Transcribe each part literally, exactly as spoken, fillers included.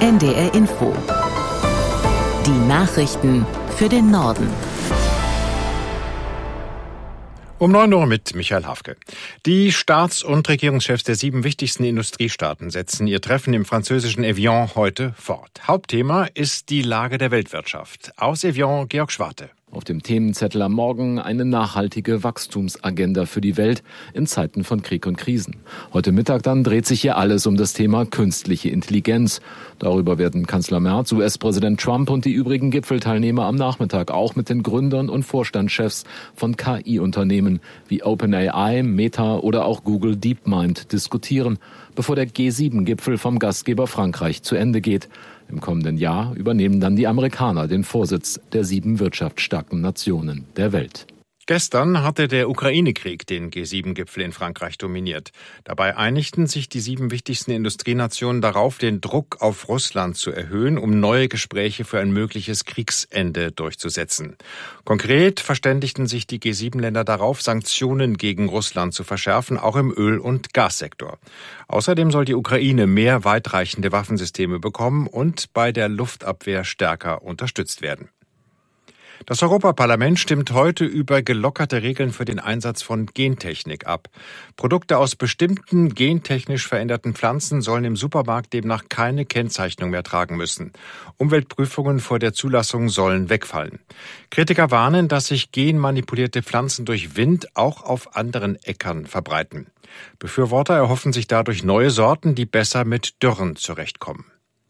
N D R Info. Die Nachrichten für den Norden. Um neun Uhr mit Michael Hafke. Die Staats- und Regierungschefs der sieben wichtigsten Industriestaaten setzen ihr Treffen im französischen Evian heute fort. Hauptthema ist die Lage der Weltwirtschaft. Aus Evian, Georg Schwarte. Auf dem Themenzettel am Morgen eine nachhaltige Wachstumsagenda für die Welt in Zeiten von Krieg und Krisen. Heute Mittag dann dreht sich hier alles um das Thema künstliche Intelligenz. Darüber werden Kanzler Merz, U S-Präsident Trump und die übrigen Gipfelteilnehmer am Nachmittag auch mit den Gründern und Vorstandschefs von K I-Unternehmen wie OpenAI, Meta oder auch Google DeepMind diskutieren, bevor der G sieben Gipfel vom Gastgeber Frankreich zu Ende geht. Im kommenden Jahr übernehmen dann die Amerikaner den Vorsitz der sieben wirtschaftsstarken Nationen der Welt. Gestern hatte der Ukraine-Krieg den G sieben Gipfel in Frankreich dominiert. Dabei einigten sich die sieben wichtigsten Industrienationen darauf, den Druck auf Russland zu erhöhen, um neue Gespräche für ein mögliches Kriegsende durchzusetzen. Konkret verständigten sich die G sieben Länder darauf, Sanktionen gegen Russland zu verschärfen, auch im Öl- und Gassektor. Außerdem soll die Ukraine mehr weitreichende Waffensysteme bekommen und bei der Luftabwehr stärker unterstützt werden. Das Europaparlament stimmt heute über gelockerte Regeln für den Einsatz von Gentechnik ab. Produkte aus bestimmten gentechnisch veränderten Pflanzen sollen im Supermarkt demnach keine Kennzeichnung mehr tragen müssen. Umweltprüfungen vor der Zulassung sollen wegfallen. Kritiker warnen, dass sich genmanipulierte Pflanzen durch Wind auch auf anderen Äckern verbreiten. Befürworter erhoffen sich dadurch neue Sorten, die besser mit Dürren zurechtkommen.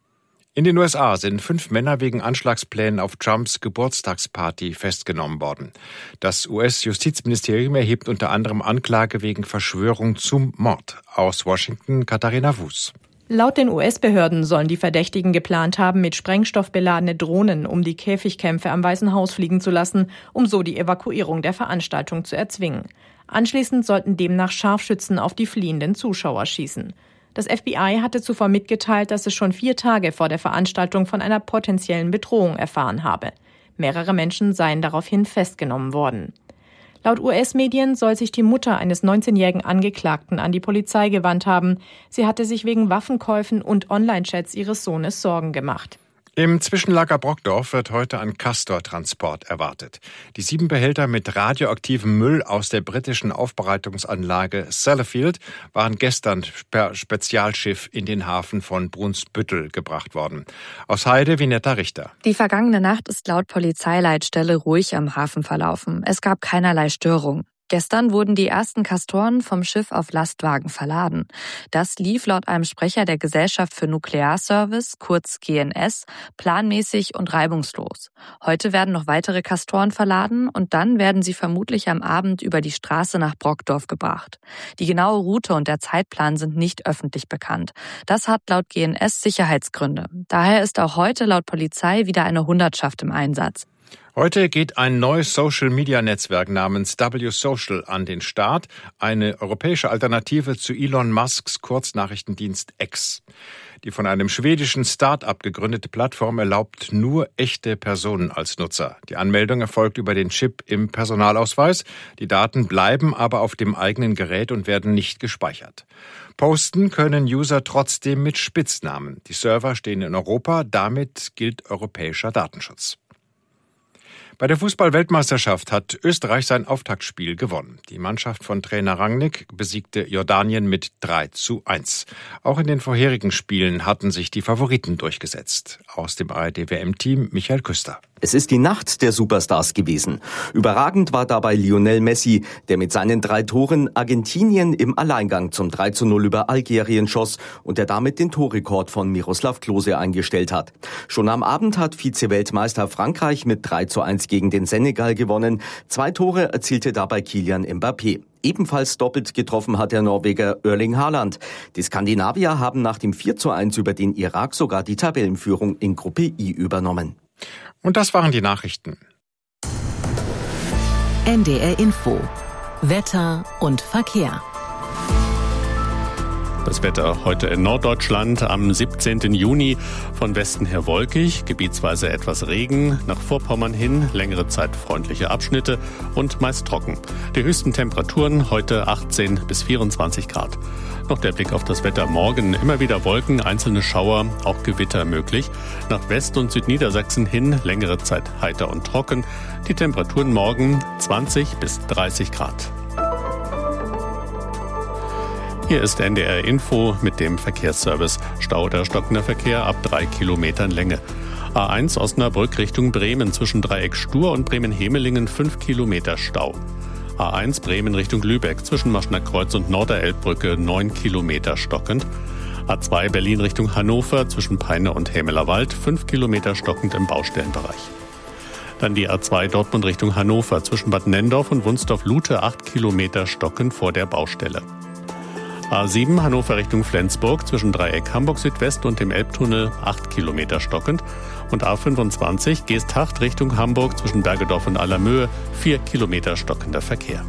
In den U S A sind fünf Männer wegen Anschlagsplänen auf Trumps Geburtstagsparty festgenommen worden. Das U S-Justizministerium erhebt unter anderem Anklage wegen Verschwörung zum Mord. Aus Washington, Katharina Wuß. Laut den U S-Behörden sollen die Verdächtigen geplant haben, mit Sprengstoff beladene Drohnen um die Käfigkämpfe am Weißen Haus fliegen zu lassen, um so die Evakuierung der Veranstaltung zu erzwingen. Anschließend sollten demnach Scharfschützen auf die fliehenden Zuschauer schießen. Das F B I hatte zuvor mitgeteilt, dass es schon vier Tage vor der Veranstaltung von einer potenziellen Bedrohung erfahren habe. Mehrere Menschen seien daraufhin festgenommen worden. Laut U S-Medien soll sich die Mutter eines neunzehnjährigen Angeklagten an die Polizei gewandt haben. Sie hatte sich wegen Waffenkäufen und Online-Chats ihres Sohnes Sorgen gemacht. Im Zwischenlager Brockdorf wird heute ein Castor-Transport erwartet. Die sieben Behälter mit radioaktivem Müll aus der britischen Aufbereitungsanlage Sellafield waren gestern per Spezialschiff in den Hafen von Brunsbüttel gebracht worden. Aus Heide, Vinetta Richter. Die vergangene Nacht ist laut Polizeileitstelle ruhig am Hafen verlaufen. Es gab keinerlei Störung. Gestern wurden die ersten Castoren vom Schiff auf Lastwagen verladen. Das lief laut einem Sprecher der Gesellschaft für Nuklearservice, kurz G N S, planmäßig und reibungslos. Heute werden noch weitere Castoren verladen und dann werden sie vermutlich am Abend über die Straße nach Brockdorf gebracht. Die genaue Route und der Zeitplan sind nicht öffentlich bekannt. Das hat laut G N S Sicherheitsgründe. Daher ist auch heute laut Polizei wieder eine Hundertschaft im Einsatz. Heute geht ein neues Social-Media-Netzwerk namens W Social an den Start, eine europäische Alternative zu Elon Musks Kurznachrichtendienst X. Die von einem schwedischen Start-up gegründete Plattform erlaubt nur echte Personen als Nutzer. Die Anmeldung erfolgt über den Chip im Personalausweis. Die Daten bleiben aber auf dem eigenen Gerät und werden nicht gespeichert. Posten können User trotzdem mit Spitznamen. Die Server stehen in Europa, damit gilt europäischer Datenschutz. Bei der Fußball-Weltmeisterschaft hat Österreich sein Auftaktspiel gewonnen. Die Mannschaft von Trainer Rangnick besiegte Jordanien mit drei zu eins. Auch in den vorherigen Spielen hatten sich die Favoriten durchgesetzt. Aus dem A R D-W M-Team Michael Küster. Es ist die Nacht der Superstars gewesen. Überragend war dabei Lionel Messi, der mit seinen drei Toren Argentinien im Alleingang zum drei zu null über Algerien schoss und der damit den Torrekord von Miroslav Klose eingestellt hat. Schon am Abend hat Vize-Weltmeister Frankreich mit drei zu eins gegen den Senegal gewonnen. Zwei Tore erzielte dabei Kylian Mbappé. Ebenfalls doppelt getroffen hat der Norweger Erling Haaland. Die Skandinavier haben nach dem vier zu eins über den Irak sogar die Tabellenführung in Gruppe I übernommen. Und das waren die Nachrichten. N D R Info. Wetter und Verkehr. Das Wetter heute in Norddeutschland am siebzehnten Juni. Von Westen her wolkig, gebietsweise etwas Regen, nach Vorpommern hin längere Zeit freundliche Abschnitte und meist trocken. Die höchsten Temperaturen heute achtzehn bis vierundzwanzig Grad. Noch der Blick auf das Wetter morgen. Immer wieder Wolken, einzelne Schauer, auch Gewitter möglich. Nach West- und Südniedersachsen hin längere Zeit heiter und trocken. Die Temperaturen morgen zwanzig bis dreißig Grad. Hier ist N D R Info mit dem Verkehrsservice. Stau oder stockender Verkehr ab drei Kilometern Länge. A eins Osnabrück Richtung Bremen zwischen Dreieck Stur und Bremen-Hemelingen fünf Kilometer Stau. A eins Bremen Richtung Lübeck zwischen Maschnerkreuz und Norderelbbrücke neun Kilometer stockend. A zwei Berlin Richtung Hannover zwischen Peine und Hämelerwald fünf Kilometer stockend im Baustellenbereich. Dann die A zwei Dortmund Richtung Hannover zwischen Bad Nenndorf und Wunsdorf-Lute acht Kilometer stockend vor der Baustelle. A sieben Hannover Richtung Flensburg zwischen Dreieck Hamburg Südwest und dem Elbtunnel acht Kilometer stockend. Und A fünfundzwanzig Geesthacht Richtung Hamburg zwischen Bergedorf und Allermöhe vier Kilometer stockender Verkehr.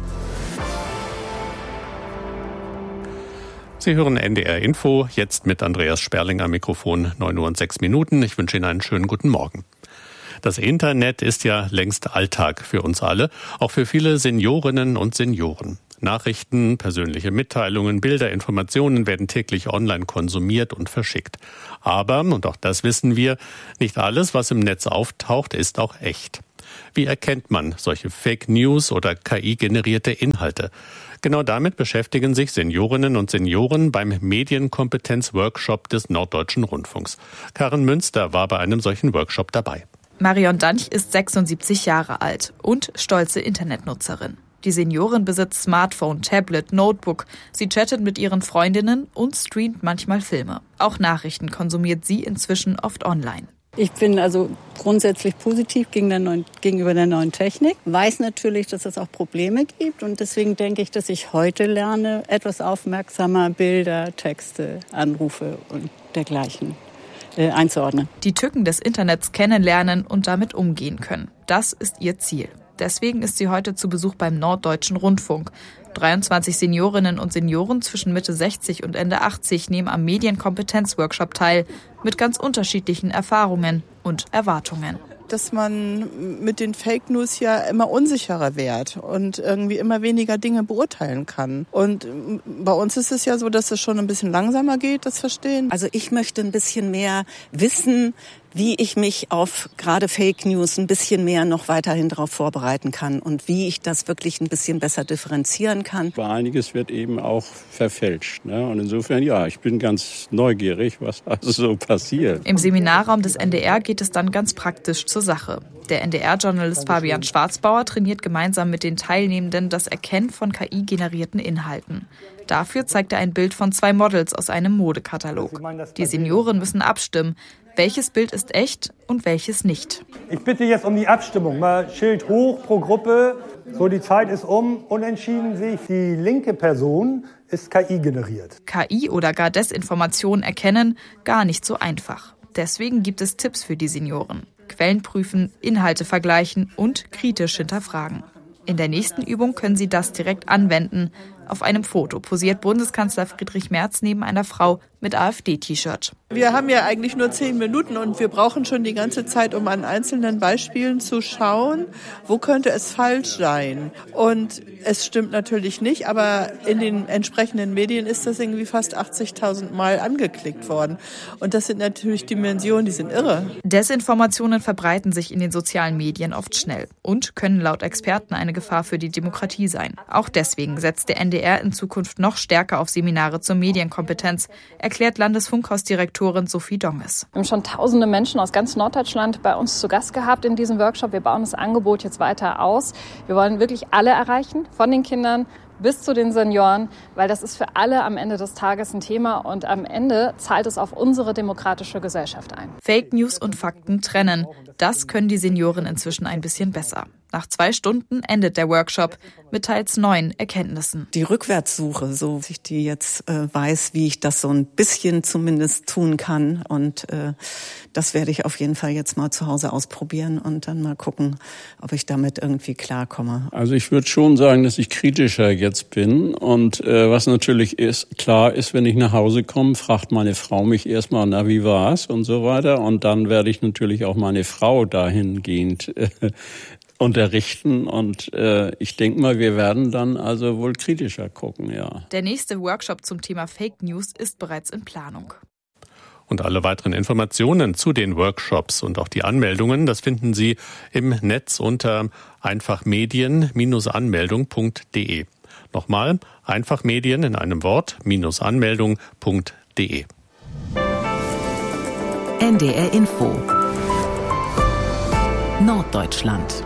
Sie hören N D R Info, jetzt mit Andreas Sperling am Mikrofon, neun Uhr und sechs Minuten. Ich wünsche Ihnen einen schönen guten Morgen. Das Internet ist ja längst Alltag für uns alle, auch für viele Seniorinnen und Senioren. Nachrichten, persönliche Mitteilungen, Bilder, Informationen werden täglich online konsumiert und verschickt. Aber, und auch das wissen wir, nicht alles, was im Netz auftaucht, ist auch echt. Wie erkennt man solche Fake News oder K I-generierte Inhalte? Genau damit beschäftigen sich Seniorinnen und Senioren beim Medienkompetenz-Workshop des Norddeutschen Rundfunks. Karin Münster war bei einem solchen Workshop dabei. Marion Danch ist sechsundsiebzig Jahre alt und stolze Internetnutzerin. Die Seniorin besitzt Smartphone, Tablet, Notebook. Sie chattet mit ihren Freundinnen und streamt manchmal Filme. Auch Nachrichten konsumiert sie inzwischen oft online. Ich bin also grundsätzlich positiv gegen der neuen, gegenüber der neuen Technik. Weiß natürlich, dass es auch Probleme gibt. Und deswegen denke ich, dass ich heute lerne, etwas aufmerksamer Bilder, Texte, Anrufe und dergleichen äh, einzuordnen. Die Tücken des Internets kennenlernen und damit umgehen können. Das ist ihr Ziel. Deswegen ist sie heute zu Besuch beim Norddeutschen Rundfunk. dreiundzwanzig Seniorinnen und Senioren zwischen Mitte sechzig und Ende achtzig nehmen am Medienkompetenz-Workshop teil, mit ganz unterschiedlichen Erfahrungen und Erwartungen. Dass man mit den Fake News ja immer unsicherer wird und irgendwie immer weniger Dinge beurteilen kann. Und bei uns ist es ja so, dass es schon ein bisschen langsamer geht, das Verstehen. Also ich möchte ein bisschen mehr wissen, wie ich mich auf gerade Fake News ein bisschen mehr noch weiterhin darauf vorbereiten kann und wie ich das wirklich ein bisschen besser differenzieren kann. Aber einiges wird eben auch verfälscht, ne? Und insofern, ja, ich bin ganz neugierig, was also so passiert. Im Seminarraum des N D R geht es dann ganz praktisch zur Sache. Der N D R-Journalist Fabian Schwarzbauer trainiert gemeinsam mit den Teilnehmenden das Erkennen von K I-generierten Inhalten. Dafür zeigt er ein Bild von zwei Models aus einem Modekatalog. Die Senioren müssen abstimmen, welches Bild ist echt und welches nicht. Ich bitte jetzt um die Abstimmung. Mal Schild hoch pro Gruppe. So, die Zeit ist um. Unentschieden sehe ich, die linke Person ist K I generiert. K I oder gar Desinformation erkennen, gar nicht so einfach. Deswegen gibt es Tipps für die Senioren. Quellen prüfen, Inhalte vergleichen und kritisch hinterfragen. In der nächsten Übung können Sie das direkt anwenden. Auf einem Foto posiert Bundeskanzler Friedrich Merz neben einer Frau mit AfD-T-Shirt. Wir haben ja eigentlich nur zehn Minuten und wir brauchen schon die ganze Zeit, um an einzelnen Beispielen zu schauen, wo könnte es falsch sein. Und es stimmt natürlich nicht, aber in den entsprechenden Medien ist das irgendwie fast achtzigtausend Mal angeklickt worden. Und das sind natürlich Dimensionen, die sind irre. Desinformationen verbreiten sich in den sozialen Medien oft schnell und können laut Experten eine Gefahr für die Demokratie sein. Auch deswegen setzt der N D R in Zukunft noch stärker auf Seminare zur Medienkompetenz, erklärt Landesfunkhausdirektorin Sophie Donges. Wir haben schon tausende Menschen aus ganz Norddeutschland bei uns zu Gast gehabt in diesem Workshop. Wir bauen das Angebot jetzt weiter aus. Wir wollen wirklich alle erreichen, von den Kindern bis zu den Senioren, weil das ist für alle am Ende des Tages ein Thema und am Ende zahlt es auf unsere demokratische Gesellschaft ein. Fake News und Fakten trennen. Das können die Senioren inzwischen ein bisschen besser. Nach zwei Stunden endet der Workshop mit teils neuen Erkenntnissen. Die Rückwärtssuche, so dass ich die jetzt äh, weiß, wie ich das so ein bisschen zumindest tun kann. Und äh, das werde ich auf jeden Fall jetzt mal zu Hause ausprobieren und dann mal gucken, ob ich damit irgendwie klarkomme. Also ich würde schon sagen, dass ich kritischer jetzt bin. Und äh, was natürlich ist, klar ist, wenn ich nach Hause komme, fragt meine Frau mich erstmal, na, wie war's und so weiter. Und dann werde ich natürlich auch meine Frau dahingehend äh, unterrichten und äh, ich denke mal, wir werden dann also wohl kritischer gucken, ja. Der nächste Workshop zum Thema Fake News ist bereits in Planung. Und alle weiteren Informationen zu den Workshops und auch die Anmeldungen, das finden Sie im Netz unter einfachmedien Bindestrich anmeldung Punkt de. Nochmal, einfachmedien in einem Wort, Anmeldung Punkt de. N D R Info Norddeutschland.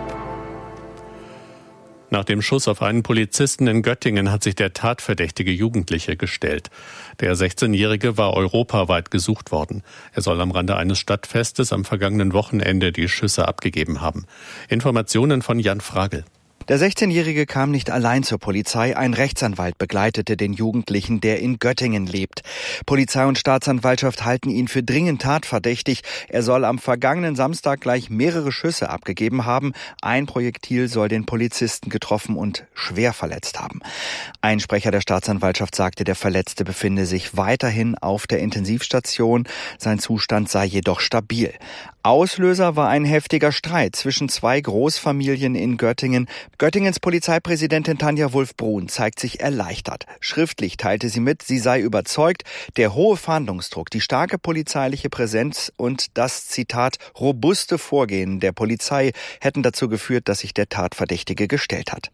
Nach dem Schuss auf einen Polizisten in Göttingen hat sich der tatverdächtige Jugendliche gestellt. Der sechzehnjährige war europaweit gesucht worden. Er soll am Rande eines Stadtfestes am vergangenen Wochenende die Schüsse abgegeben haben. Informationen von Jan Fragel. Der sechzehnjährige kam nicht allein zur Polizei. Ein Rechtsanwalt begleitete den Jugendlichen, der in Göttingen lebt. Polizei und Staatsanwaltschaft halten ihn für dringend tatverdächtig. Er soll am vergangenen Samstag gleich mehrere Schüsse abgegeben haben. Ein Projektil soll den Polizisten getroffen und schwer verletzt haben. Ein Sprecher der Staatsanwaltschaft sagte, der Verletzte befinde sich weiterhin auf der Intensivstation. Sein Zustand sei jedoch stabil. Auslöser war ein heftiger Streit zwischen zwei Großfamilien in Göttingen. Göttingens Polizeipräsidentin Tanja Wulff-Brun zeigt sich erleichtert. Schriftlich teilte sie mit, sie sei überzeugt, der hohe Fahndungsdruck, die starke polizeiliche Präsenz und das, Zitat, robuste Vorgehen der Polizei hätten dazu geführt, dass sich der Tatverdächtige gestellt hat.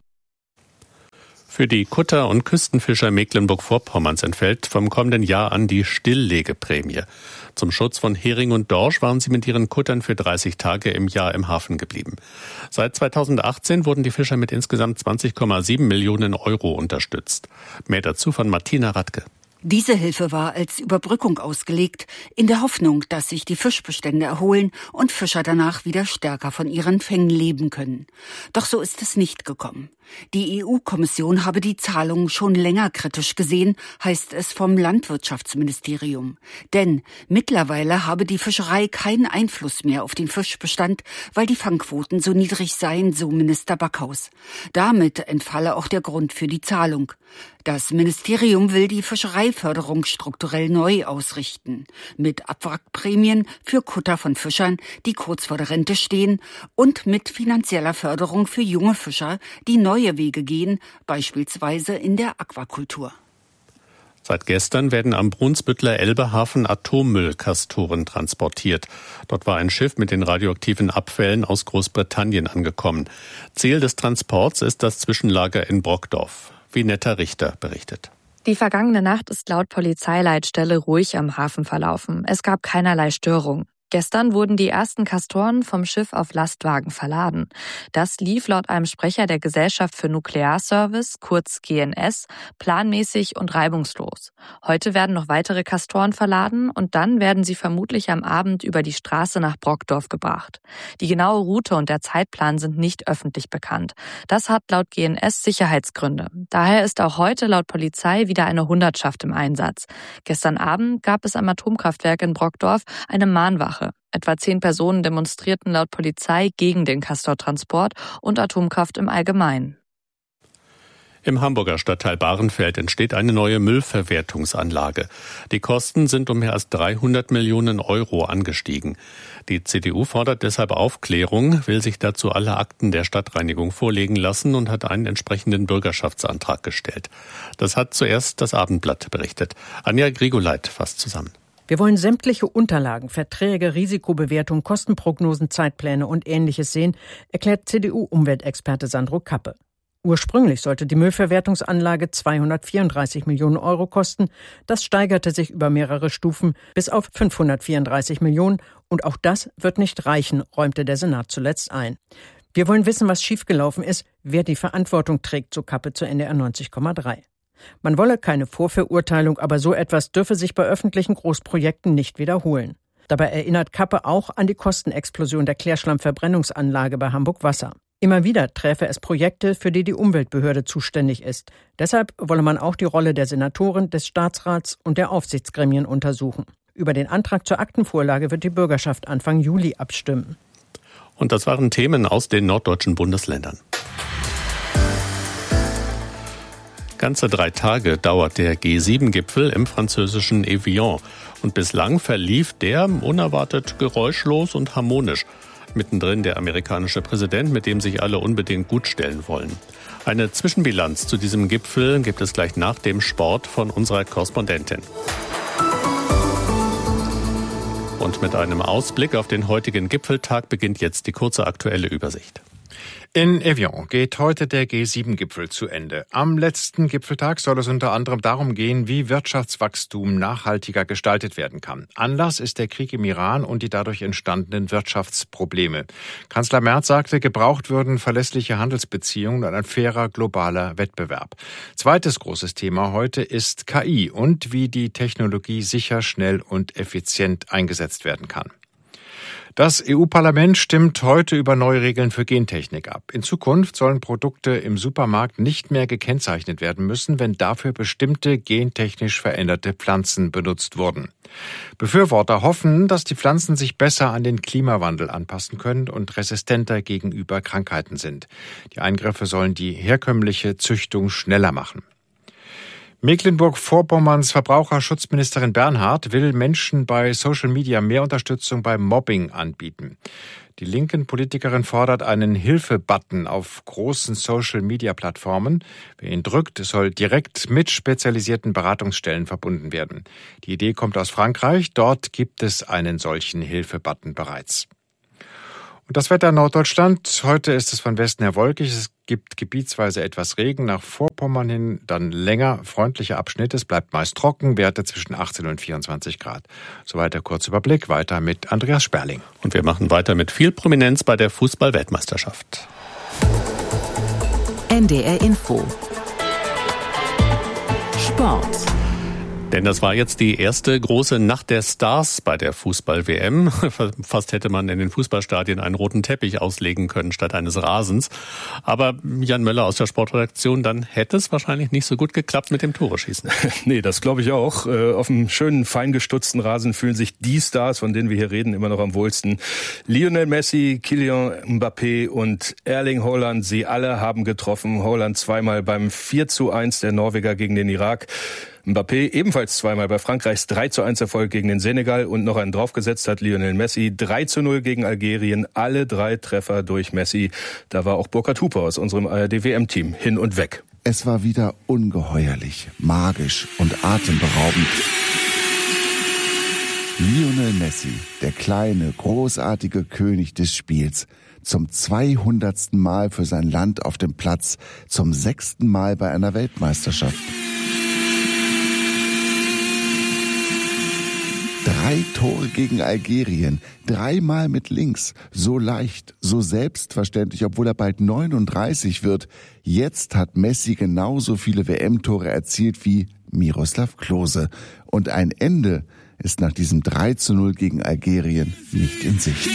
Für die Kutter- und Küstenfischer Mecklenburg-Vorpommerns entfällt vom kommenden Jahr an die Stilllegeprämie. Zum Schutz von Hering und Dorsch waren sie mit ihren Kuttern für dreißig Tage im Jahr im Hafen geblieben. Seit zweitausendachtzehn wurden die Fischer mit insgesamt zwanzig Komma sieben Millionen Euro unterstützt. Mehr dazu von Martina Radke. Diese Hilfe war als Überbrückung ausgelegt, in der Hoffnung, dass sich die Fischbestände erholen und Fischer danach wieder stärker von ihren Fängen leben können. Doch so ist es nicht gekommen. Die E U-Kommission habe die Zahlungen schon länger kritisch gesehen, heißt es vom Landwirtschaftsministerium. Denn mittlerweile habe die Fischerei keinen Einfluss mehr auf den Fischbestand, weil die Fangquoten so niedrig seien, so Minister Backhaus. Damit entfalle auch der Grund für die Zahlung. Das Ministerium will die Fischereiförderung strukturell neu ausrichten. Mit Abwrackprämien für Kutter von Fischern, die kurz vor der Rente stehen, und mit finanzieller Förderung für junge Fischer, die neue Wege gehen, beispielsweise in der Aquakultur. Seit gestern werden am Brunsbüttler Elbehafen Atommüllkastoren transportiert. Dort war ein Schiff mit den radioaktiven Abfällen aus Großbritannien angekommen. Ziel des Transports ist das Zwischenlager in Brockdorf. Vinetta Richter berichtet. Die vergangene Nacht ist laut Polizeileitstelle ruhig am Hafen verlaufen. Es gab keinerlei Störung. Gestern wurden die ersten Kastoren vom Schiff auf Lastwagen verladen. Das lief laut einem Sprecher der Gesellschaft für Nuklearservice, kurz G N S, planmäßig und reibungslos. Heute werden noch weitere Kastoren verladen und dann werden sie vermutlich am Abend über die Straße nach Brockdorf gebracht. Die genaue Route und der Zeitplan sind nicht öffentlich bekannt. Das hat laut G N S Sicherheitsgründe. Daher ist auch heute laut Polizei wieder eine Hundertschaft im Einsatz. Gestern Abend gab es am Atomkraftwerk in Brockdorf eine Mahnwache. Etwa zehn Personen demonstrierten laut Polizei gegen den Castortransport und Atomkraft im Allgemeinen. Im Hamburger Stadtteil Bahrenfeld entsteht eine neue Müllverwertungsanlage. Die Kosten sind um mehr als dreihundert Millionen Euro angestiegen. Die C D U fordert deshalb Aufklärung, will sich dazu alle Akten der Stadtreinigung vorlegen lassen und hat einen entsprechenden Bürgerschaftsantrag gestellt. Das hat zuerst das Abendblatt berichtet. Anja Grigoleit fasst zusammen. Wir wollen sämtliche Unterlagen, Verträge, Risikobewertung, Kostenprognosen, Zeitpläne und Ähnliches sehen, erklärt C D U-Umweltexperte Sandro Kappe. Ursprünglich sollte die Müllverwertungsanlage zweihundertvierunddreißig Millionen Euro kosten. Das steigerte sich über mehrere Stufen bis auf fünfhundertvierunddreißig Millionen. Und auch das wird nicht reichen, räumte der Senat zuletzt ein. Wir wollen wissen, was schiefgelaufen ist, wer die Verantwortung trägt, so Kappe zu N D R neunzig Komma drei. Man wolle keine Vorverurteilung, aber so etwas dürfe sich bei öffentlichen Großprojekten nicht wiederholen. Dabei erinnert Kappe auch an die Kostenexplosion der Klärschlammverbrennungsanlage bei Hamburg Wasser. Immer wieder träfe es Projekte, für die die Umweltbehörde zuständig ist. Deshalb wolle man auch die Rolle der Senatoren, des Staatsrats und der Aufsichtsgremien untersuchen. Über den Antrag zur Aktenvorlage wird die Bürgerschaft Anfang Juli abstimmen. Und das waren Themen aus den norddeutschen Bundesländern. Ganze drei Tage dauert der G sieben Gipfel im französischen Evian. Und bislang verlief der unerwartet geräuschlos und harmonisch. Mittendrin der amerikanische Präsident, mit dem sich alle unbedingt gutstellen wollen. Eine Zwischenbilanz zu diesem Gipfel gibt es gleich nach dem Sport von unserer Korrespondentin. Und mit einem Ausblick auf den heutigen Gipfeltag beginnt jetzt die kurze aktuelle Übersicht. In Evian geht heute der G sieben Gipfel zu Ende. Am letzten Gipfeltag soll es unter anderem darum gehen, wie Wirtschaftswachstum nachhaltiger gestaltet werden kann. Anlass ist der Krieg im Iran und die dadurch entstandenen Wirtschaftsprobleme. Kanzler Merz sagte, gebraucht würden verlässliche Handelsbeziehungen und ein fairer globaler Wettbewerb. Zweites großes Thema heute ist K I und wie die Technologie sicher, schnell und effizient eingesetzt werden kann. Das E U-Parlament stimmt heute über neue Regeln für Gentechnik ab. In Zukunft sollen Produkte im Supermarkt nicht mehr gekennzeichnet werden müssen, wenn dafür bestimmte gentechnisch veränderte Pflanzen benutzt wurden. Befürworter hoffen, dass die Pflanzen sich besser an den Klimawandel anpassen können und resistenter gegenüber Krankheiten sind. Die Eingriffe sollen die herkömmliche Züchtung schneller machen. Mecklenburg-Vorpommerns Verbraucherschutzministerin Bernhard will Menschen bei Social Media mehr Unterstützung beim Mobbing anbieten. Die linken Politikerin fordert einen Hilfe-Button auf großen Social-Media-Plattformen. Wer ihn drückt, soll direkt mit spezialisierten Beratungsstellen verbunden werden. Die Idee kommt aus Frankreich. Dort gibt es einen solchen Hilfe-Button bereits. Und das Wetter in Norddeutschland. Heute ist es von Westen her wolkig. Es gibt gebietsweise etwas Regen. Nach Vorpommern hin dann länger freundliche Abschnitte. Es bleibt meist trocken. Werte zwischen achtzehn und vierundzwanzig Grad. Soweit der Kurzüberblick. Weiter mit Andreas Sperling. Und wir machen weiter mit viel Prominenz bei der Fußball-Weltmeisterschaft. N D R Info. Sport. Denn das war jetzt die erste große Nacht der Stars bei der Fußball-W M. Fast hätte man in den Fußballstadien einen roten Teppich auslegen können statt eines Rasens. Aber Jan Möller aus der Sportredaktion, dann hätte es wahrscheinlich nicht so gut geklappt mit dem Tore-Schießen. Nee, das glaube ich auch. Auf einem schönen, feingestutzten Rasen fühlen sich die Stars, von denen wir hier reden, immer noch am wohlsten. Lionel Messi, Kylian Mbappé und Erling Haaland, sie alle haben getroffen. Haaland zweimal beim vier zu eins der Norweger gegen den Irak. Mbappé ebenfalls zweimal bei Frankreichs drei zu eins Erfolg gegen den Senegal und noch einen draufgesetzt hat Lionel Messi. drei zu null gegen Algerien, alle drei Treffer durch Messi. Da war auch Burkhard Huper aus unserem A R D W M-Team hin und weg. Es war wieder ungeheuerlich, magisch und atemberaubend. Lionel Messi, der kleine, großartige König des Spiels, zum zweihundertsten Mal für sein Land auf dem Platz, zum sechsten Mal bei einer Weltmeisterschaft. Drei Tore gegen Algerien, dreimal mit links, so leicht, so selbstverständlich, obwohl er bald neununddreißig wird. Jetzt hat Messi genauso viele W M-Tore erzielt wie Miroslav Klose. Und ein Ende ist nach diesem drei zu null gegen Algerien nicht in Sicht.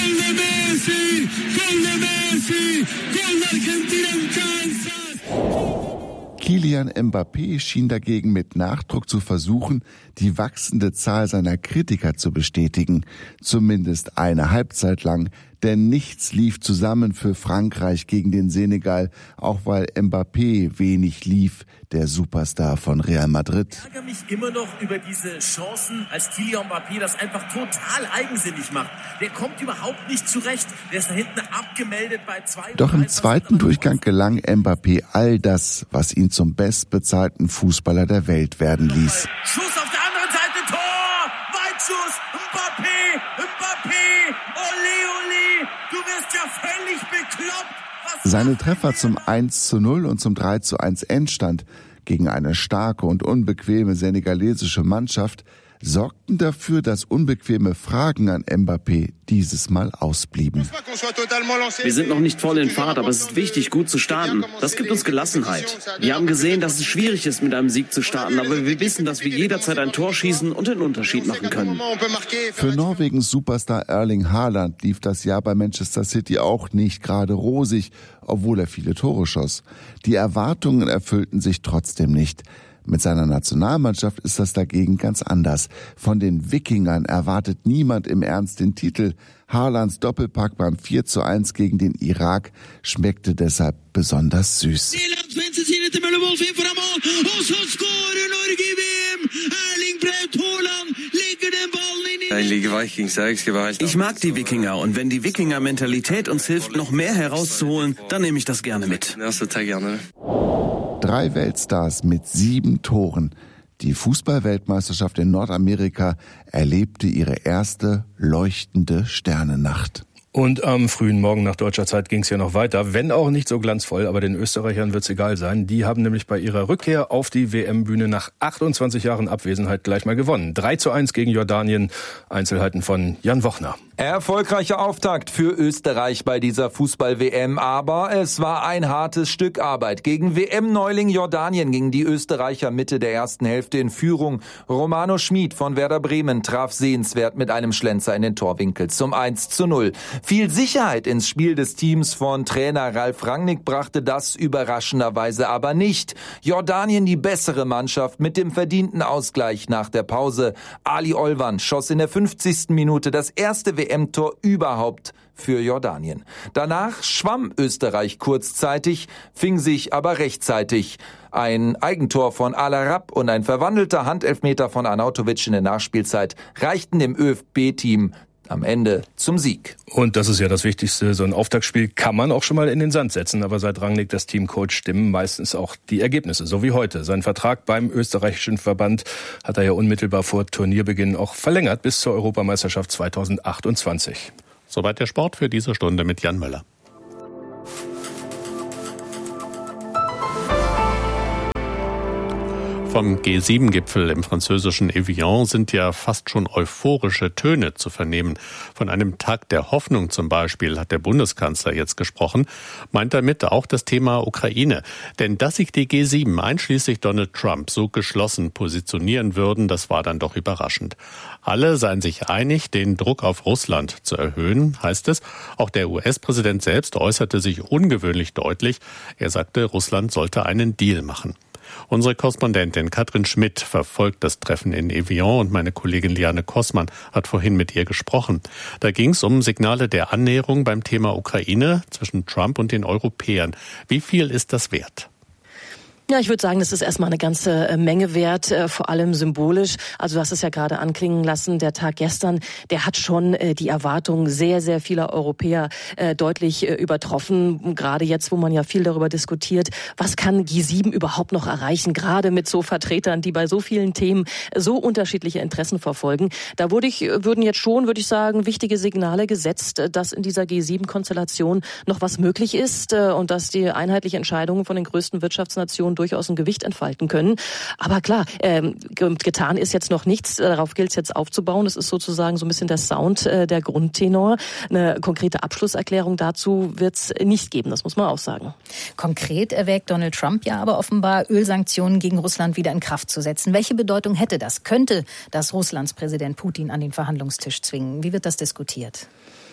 Kylian Mbappé schien dagegen mit Nachdruck zu versuchen, die wachsende Zahl seiner Kritiker zu bestätigen. Zumindest eine Halbzeit lang, denn nichts lief zusammen für Frankreich gegen den Senegal, auch weil Mbappé wenig lief, der Superstar von Real Madrid. Ich ärgere mich immer noch über diese Chancen, als Kylian Mbappé das einfach total eigensinnig macht. Der kommt überhaupt nicht zurecht. Der ist da hinten abgemeldet bei zwei. Doch im zweiten Durchgang gelang Mbappé all das, was ihn zum bestbezahlten Fußballer der Welt werden ließ. Schuss auf der anderen Seite, Tor! Weitschuss, Mbappé, Mbappé, ole, ole, du wirst ja völlig bekloppt. Was Seine Treffer zum eins zu null und zum drei zu eins Endstand gegen eine starke und unbequeme senegalesische Mannschaft sorgten dafür, dass unbequeme Fragen an Mbappé dieses Mal ausblieben. Wir sind noch nicht voll in Fahrt, aber es ist wichtig, gut zu starten. Das gibt uns Gelassenheit. Wir haben gesehen, dass es schwierig ist, mit einem Sieg zu starten, aber wir wissen, dass wir jederzeit ein Tor schießen und den Unterschied machen können. Für Norwegens Superstar Erling Haaland lief das Jahr bei Manchester City auch nicht gerade rosig, obwohl er viele Tore schoss. Die Erwartungen erfüllten sich trotzdem nicht. Mit seiner Nationalmannschaft ist das dagegen ganz anders. Von den Wikingern erwartet niemand im Ernst den Titel. Haalands Doppelpack beim vier zu eins gegen den Irak schmeckte deshalb besonders süß. Ich mag die Wikinger und wenn die Wikinger-Mentalität uns hilft, noch mehr herauszuholen, dann nehme ich das gerne mit. Drei Weltstars mit sieben Toren. Die Fußball-Weltmeisterschaft in Nordamerika erlebte ihre erste leuchtende Sternennacht. Und am frühen Morgen nach deutscher Zeit ging es ja noch weiter, wenn auch nicht so glanzvoll, aber den Österreichern wird's egal sein. Die haben nämlich bei ihrer Rückkehr auf die W M-Bühne nach achtundzwanzig Jahren Abwesenheit gleich mal gewonnen. drei zu eins gegen Jordanien, Einzelheiten von Jan Wochner. Erfolgreicher Auftakt für Österreich bei dieser Fußball-W M, aber es war ein hartes Stück Arbeit. Gegen W M-Neuling Jordanien gingen die Österreicher Mitte der ersten Hälfte in Führung. Romano Schmid von Werder Bremen traf sehenswert mit einem Schlenzer in den Torwinkel zum eins zu null. Viel Sicherheit ins Spiel des Teams von Trainer Ralf Rangnick brachte das überraschenderweise aber nicht. Jordanien die bessere Mannschaft mit dem verdienten Ausgleich nach der Pause. Ali Olvan schoss in der fünfzigsten Minute das erste W M-Tor überhaupt für Jordanien. Danach schwamm Österreich kurzzeitig, fing sich aber rechtzeitig. Ein Eigentor von Al-Arab und ein verwandelter Handelfmeter von Arnautovic in der Nachspielzeit reichten dem ÖFB-Team am Ende zum Sieg. Und das ist ja das Wichtigste, so ein Auftaktspiel kann man auch schon mal in den Sand setzen, aber seit Rangnick das Team coacht, stimmen meistens auch die Ergebnisse, so wie heute. Sein Vertrag beim österreichischen Verband hat er ja unmittelbar vor Turnierbeginn auch verlängert bis zur Europameisterschaft zweitausendachtundzwanzig. Soweit der Sport für diese Stunde mit Jan Möller. Vom G sieben Gipfel im französischen Evian sind ja fast schon euphorische Töne zu vernehmen. Von einem Tag der Hoffnung zum Beispiel hat der Bundeskanzler jetzt gesprochen, meint damit auch das Thema Ukraine. Denn dass sich die G sieben einschließlich Donald Trump so geschlossen positionieren würden, das war dann doch überraschend. Alle seien sich einig, den Druck auf Russland zu erhöhen, heißt es. Auch der U S-Präsident selbst äußerte sich ungewöhnlich deutlich. Er sagte, Russland sollte einen Deal machen. Unsere Korrespondentin Katrin Schmidt verfolgt das Treffen in Evian und meine Kollegin Liane Kossmann hat vorhin mit ihr gesprochen. Da ging es um Signale der Annäherung beim Thema Ukraine zwischen Trump und den Europäern. Wie viel ist das wert? Ja, ich würde sagen, das ist erstmal eine ganze Menge wert, vor allem symbolisch. Also du hast es ja gerade anklingen lassen, der Tag gestern, der hat schon die Erwartungen sehr, sehr vieler Europäer deutlich übertroffen. Gerade jetzt, wo man ja viel darüber diskutiert, was kann G sieben überhaupt noch erreichen, gerade mit so Vertretern, die bei so vielen Themen so unterschiedliche Interessen verfolgen. Da würde ich, würden jetzt schon, würde ich sagen, wichtige Signale gesetzt, dass in dieser G sieben Konstellation noch was möglich ist und dass die einheitlichen Entscheidungen von den größten Wirtschaftsnationen durchaus ein Gewicht entfalten können. Aber klar, ähm, getan ist jetzt noch nichts. Darauf gilt es jetzt aufzubauen. Das ist sozusagen so ein bisschen der Sound, äh, der Grundtenor. Eine konkrete Abschlusserklärung dazu wird es nicht geben. Das muss man auch sagen. Konkret erwägt Donald Trump ja aber offenbar, Ölsanktionen gegen Russland wieder in Kraft zu setzen. Welche Bedeutung hätte das? Könnte das Russlands Präsident Putin an den Verhandlungstisch zwingen? Wie wird das diskutiert?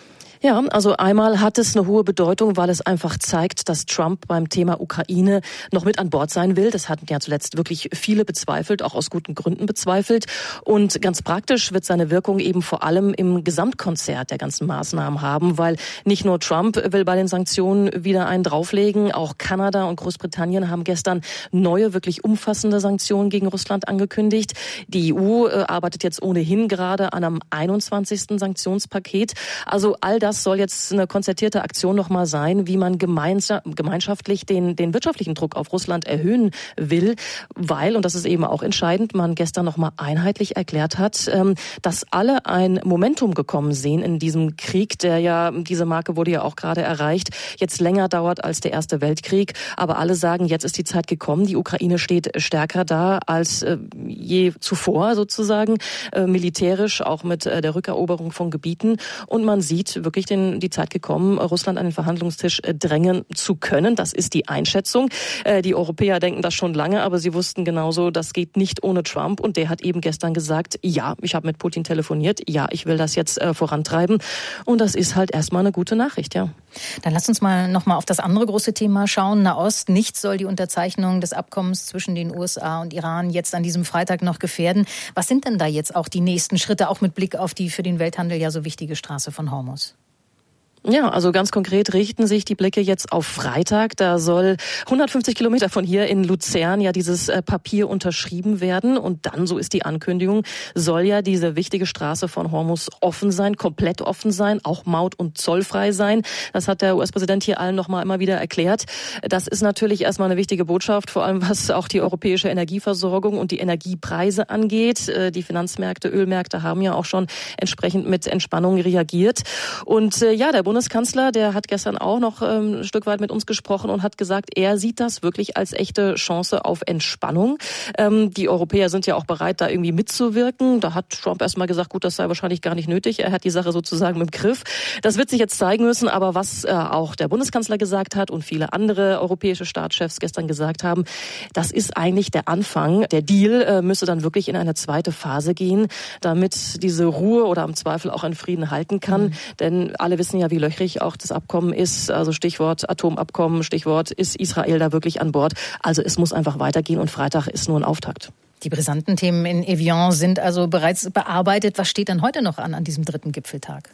Ja, also einmal hat es eine hohe Bedeutung, weil es einfach zeigt, dass Trump beim Thema Ukraine noch mit an Bord sein will. Das hatten ja zuletzt wirklich viele bezweifelt, auch aus guten Gründen bezweifelt. Und ganz praktisch wird seine Wirkung eben vor allem im Gesamtkonzert der ganzen Maßnahmen haben, weil nicht nur Trump will bei den Sanktionen wieder einen drauflegen, auch Kanada und Großbritannien haben gestern neue, wirklich umfassende Sanktionen gegen Russland angekündigt. Die E U arbeitet jetzt ohnehin gerade an einem einundzwanzigsten Sanktionspaket. Also all das das soll jetzt eine konzertierte Aktion nochmal sein, wie man gemeinschaftlich den, den wirtschaftlichen Druck auf Russland erhöhen will, weil, und das ist eben auch entscheidend, man gestern nochmal einheitlich erklärt hat, dass alle ein Momentum gekommen sehen in diesem Krieg, der ja, diese Marke wurde ja auch gerade erreicht, jetzt länger dauert als der Erste Weltkrieg. Aber alle sagen, jetzt ist die Zeit gekommen. Die Ukraine steht stärker da als äh, je zuvor sozusagen, äh, militärisch, auch mit äh, der Rückeroberung von Gebieten. Und man sieht wirklich den, die Zeit gekommen, Russland an den Verhandlungstisch äh, drängen zu können. Das ist die Einschätzung. Äh, die Europäer denken das schon lange, aber sie wussten genauso, das geht nicht ohne Trump. Und der hat eben gestern gesagt, ja, ich habe mit Putin telefoniert, ja, ich will das jetzt äh, vorantreiben. Und das ist halt erstmal eine gute Nachricht, ja. Dann lass uns mal noch mal auf das andere große Thema schauen. Nahost. Nichts soll die Unterzeichnung des Abkommens zwischen den U S A und Iran jetzt an diesem Freitag noch gefährden. Was sind denn da jetzt auch die nächsten Schritte, auch mit Blick auf die für den Welthandel ja so wichtige Straße von Hormuz? Ja, also ganz konkret richten sich die Blicke jetzt auf Freitag. Da soll hundertfünfzig Kilometer von hier in Luzern ja dieses äh, Papier unterschrieben werden. Und dann, so ist die Ankündigung, soll ja diese wichtige Straße von Hormuz offen sein, komplett offen sein, auch maut- und zollfrei sein. Das hat der U S-Präsident hier allen nochmal immer wieder erklärt. Das ist natürlich erstmal eine wichtige Botschaft, vor allem was auch die europäische Energieversorgung und die Energiepreise angeht. Äh, die Finanzmärkte, Ölmärkte haben ja auch schon entsprechend mit Entspannung reagiert. Und äh, ja, der Bundeskanzler, der hat gestern auch noch ähm, ein Stück weit mit uns gesprochen und hat gesagt, er sieht das wirklich als echte Chance auf Entspannung. Ähm, die Europäer sind ja auch bereit, da irgendwie mitzuwirken. Da hat Trump erstmal gesagt, gut, das sei wahrscheinlich gar nicht nötig. Er hat die Sache sozusagen im Griff. Das wird sich jetzt zeigen müssen, aber was äh, auch der Bundeskanzler gesagt hat und viele andere europäische Staatschefs gestern gesagt haben, das ist eigentlich der Anfang. Der Deal äh, müsse dann wirklich in eine zweite Phase gehen, damit diese Ruhe oder im Zweifel auch ein Frieden halten kann. Mhm. Denn alle wissen ja, wie löchrig auch das Abkommen ist. Also Stichwort Atomabkommen, Stichwort, ist Israel da wirklich an Bord? Also es muss einfach weitergehen und Freitag ist nur ein Auftakt. Die brisanten Themen in Evian sind also bereits bearbeitet. Was steht denn heute noch an, an diesem dritten Gipfeltag?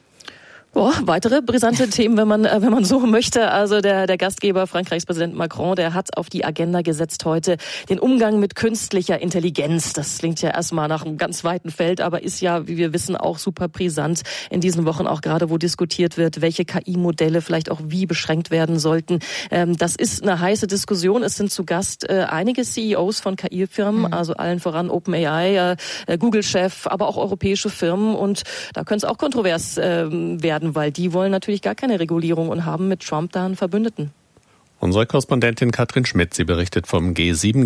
Oh, weitere brisante Themen, wenn man wenn man so möchte. Also der der Gastgeber, Frankreichs Präsident Macron, der hat auf die Agenda gesetzt heute den Umgang mit künstlicher Intelligenz. Das klingt ja erstmal nach einem ganz weiten Feld, aber ist ja, wie wir wissen, auch super brisant in diesen Wochen, auch gerade wo diskutiert wird, welche K I-Modelle vielleicht auch wie beschränkt werden sollten. Ähm, das ist eine heiße Diskussion. Es sind zu Gast äh, einige C E Os von K I-Firmen, mhm. also allen voran OpenAI, äh, Google-Chef, aber auch europäische Firmen. Und da könnte es auch kontrovers äh, werden, weil die wollen natürlich gar keine Regulierung und haben mit Trump da einen Verbündeten. Unsere Korrespondentin Katrin Schmidt, sie berichtet vom G sieben